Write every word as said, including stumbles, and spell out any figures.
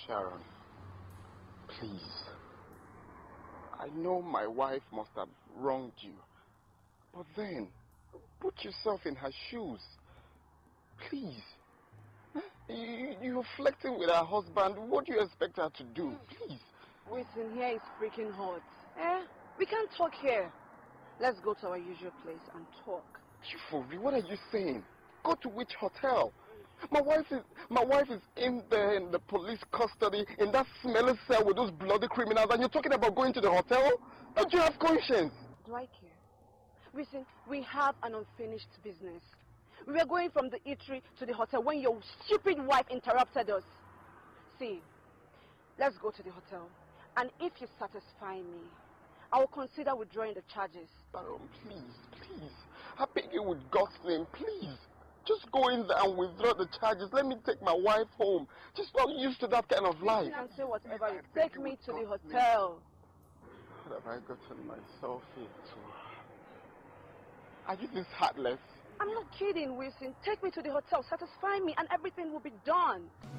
Sharon, please. I know my wife must have wronged you. But then, put yourself in her shoes. Please. You, you're flirting with her husband. What do you expect her to do? Please. Listen, here is freaking hot. Eh? We can't talk here. Let's go to our usual place and talk. You for real? What are you saying? Go to which hotel? My wife is my wife is in there in the police custody in that smelly cell with those bloody criminals, and you're talking about going to the hotel? Don't you have conscience? Do I care? Listen, we have an unfinished business. We were going from the eatery to the hotel when your stupid wife interrupted us. See, let's go to the hotel. And if you satisfy me, I will consider withdrawing the charges. Baron, please, please. I beg you with God's name, please. Just go in there and withdraw the charges. Let me take my wife home. Just not used to that kind of life. You can say whatever you take me to the hotel. What have I gotten myself into? Are you this heartless? I'm not kidding, Wilson. Take me to the hotel, satisfy me, and everything will be done.